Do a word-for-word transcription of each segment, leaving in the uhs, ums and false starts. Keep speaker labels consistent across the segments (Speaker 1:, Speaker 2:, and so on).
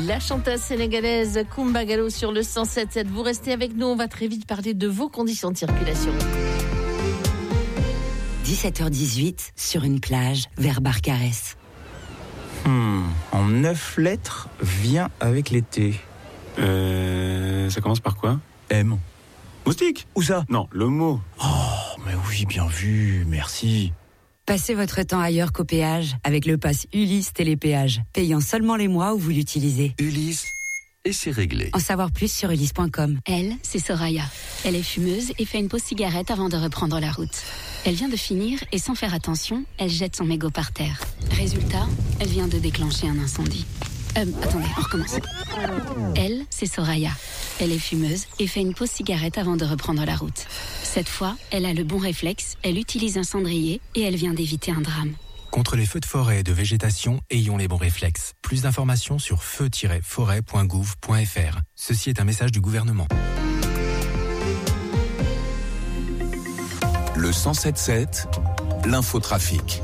Speaker 1: La chanteuse sénégalaise Coumba Gawlo sur le cent sept virgule sept. Vous restez avec nous, on va très vite parler de vos conditions de circulation.
Speaker 2: dix-sept heures dix-huit, sur une plage, vers Barcarès.
Speaker 3: Hmm, en neuf lettres, vient avec l'été. Euh, ça commence par quoi ? M. Moustique ? Où ça ? Non, le mot. Oh, mais oui, bien vu, merci.
Speaker 2: Passez votre temps ailleurs qu'au péage avec le pass Ulysse Télépéage, payant seulement les mois où vous l'utilisez.
Speaker 4: Ulysse, et c'est réglé.
Speaker 2: En savoir plus sur ulysse point com.
Speaker 5: Elle, c'est Soraya. Elle est fumeuse et fait une pause cigarette avant de reprendre la route. Elle vient de finir et sans faire attention, elle jette son mégot par terre. Résultat, elle vient de déclencher un incendie. Euh, attendez, on recommence. Elle, c'est Soraya. Elle est fumeuse et fait une pause cigarette avant de reprendre la route. Cette fois, elle a le bon réflexe, elle utilise un cendrier et elle vient d'éviter un drame.
Speaker 6: Contre les feux de forêt et de végétation, ayons les bons réflexes. Plus d'informations sur feu tiret forêt point gouv point f r. Ceci est un message du gouvernement.
Speaker 4: Le cent sept virgule sept, l'infotrafic.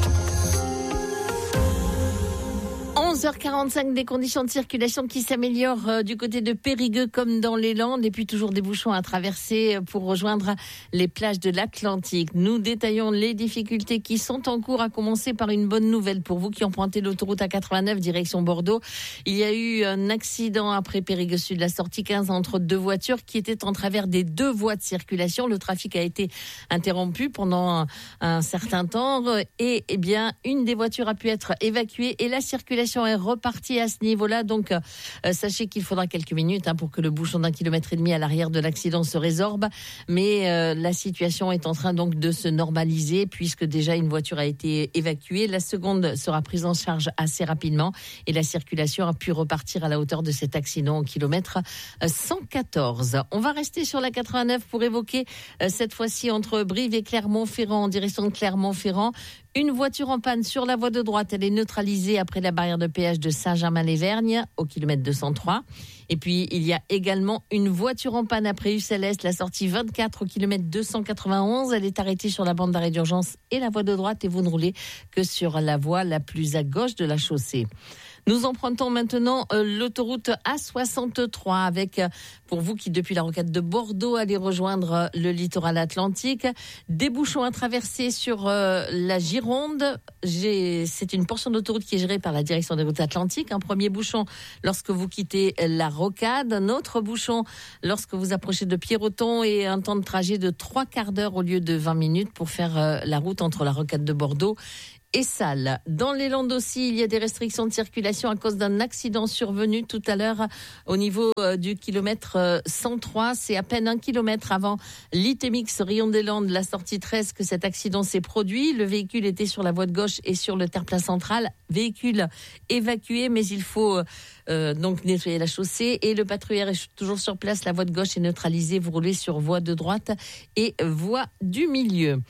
Speaker 1: onze heures quarante-cinq, des conditions de circulation qui s'améliorent euh, du côté de Périgueux comme dans les Landes, et puis toujours des bouchons à traverser pour rejoindre les plages de l'Atlantique. Nous détaillons les difficultés qui sont en cours, à commencer par une bonne nouvelle pour vous qui empruntez l'autoroute A quatre-vingt-neuf direction Bordeaux. Il y a eu un accident après Périgueux Sud, la sortie quinze, entre deux voitures qui étaient en travers des deux voies de circulation. Le trafic a été interrompu pendant un, un certain temps et eh bien une des voitures a pu être évacuée et la circulation est repartie à ce niveau-là. Donc, euh, sachez qu'il faudra quelques minutes hein, pour que le bouchon d'un kilomètre et demi à l'arrière de l'accident se résorbe. Mais euh, la situation est en train donc de se normaliser puisque déjà une voiture a été évacuée. La seconde sera prise en charge assez rapidement et la circulation a pu repartir à la hauteur de cet accident au kilomètre cent quatorze. On va rester sur la quatre-vingt-neuf pour évoquer euh, cette fois-ci entre Brive et Clermont-Ferrand en direction de Clermont-Ferrand. Une voiture en panne sur la voie de droite, elle est neutralisée après la barrière de péage de Saint-Germain-les-Vergnes au kilomètre deux cent trois. Et puis il y a également une voiture en panne après Ussel-Est, la sortie vingt-quatre au kilomètre deux cent quatre-vingt-onze. Elle est arrêtée sur la bande d'arrêt d'urgence et la voie de droite et vous ne roulez que sur la voie la plus à gauche de la chaussée. Nous empruntons maintenant euh, l'autoroute A soixante-trois avec, euh, pour vous qui depuis la rocade de Bordeaux allez rejoindre euh, le littoral atlantique, des bouchons à traverser sur euh, la Gironde. J'ai, c'est une portion d'autoroute qui est gérée par la direction des routes atlantiques. Un premier bouchon lorsque vous quittez la rocade, un autre bouchon lorsque vous approchez de Pierreton et un temps de trajet de trois quarts d'heure au lieu de vingt minutes pour faire euh, la route entre la rocade de Bordeaux et Salles. Dans les Landes aussi, il y a des restrictions de circulation à cause d'un accident survenu tout à l'heure au niveau euh, du kilomètre euh, cent trois. C'est à peine un kilomètre avant l'Itemix Rion des Landes, la sortie treize, que cet accident s'est produit. Le véhicule était sur la voie de gauche et sur le terre-plein central. Véhicule évacué, mais il faut euh, donc nettoyer la chaussée et le patrouilleur est toujours sur place. La voie de gauche est neutralisée. Vous roulez sur voie de droite et voie du milieu.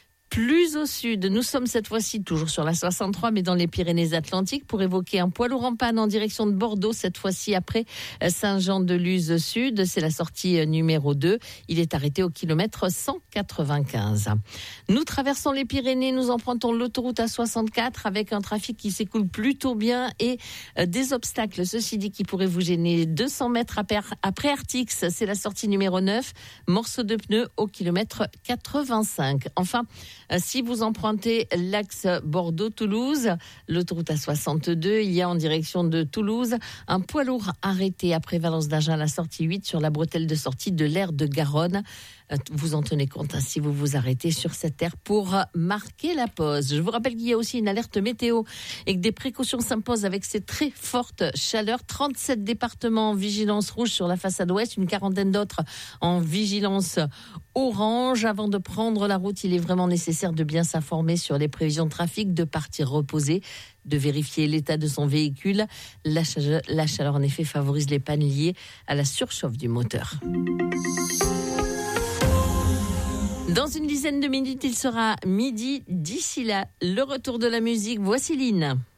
Speaker 1: Plus au sud, nous sommes cette fois-ci toujours sur la soixante-trois, mais dans les Pyrénées-Atlantiques, pour évoquer un poids lourd en panne en direction de Bordeaux, cette fois-ci après Saint-Jean-de-Luz Sud. C'est la sortie numéro deux. Il est arrêté au kilomètre cent quatre-vingt-quinze. Nous traversons les Pyrénées, nous empruntons l'autoroute A soixante-quatre avec un trafic qui s'écoule plutôt bien et des obstacles, ceci dit, qui pourraient vous gêner. deux cents mètres après Artix, c'est la sortie numéro neuf. Morceau de pneu au kilomètre quatre-vingt-cinq. Enfin, si vous empruntez l'axe Bordeaux-Toulouse, l'autoroute A soixante-deux, il y a en direction de Toulouse un poids lourd arrêté après Valence d'Agen, la sortie huit, sur la bretelle de sortie de l'aire de Garonne. Vous en tenez compte hein, si vous vous arrêtez sur cette aire pour marquer la pause. Je vous rappelle qu'il y a aussi une alerte météo et que des précautions s'imposent avec ces très fortes chaleurs. trente-sept départements en vigilance rouge sur la façade ouest, une quarantaine d'autres en vigilance orange. Avant de prendre la route, il est vraiment nécessaire de bien s'informer sur les prévisions de trafic, de partir reposer, de vérifier l'état de son véhicule. La chaleur, la chaleur en effet favorise les pannes liées à la surchauffe du moteur. Dans une dizaine de minutes, il sera midi. D'ici là, le retour de la musique. Voici Line.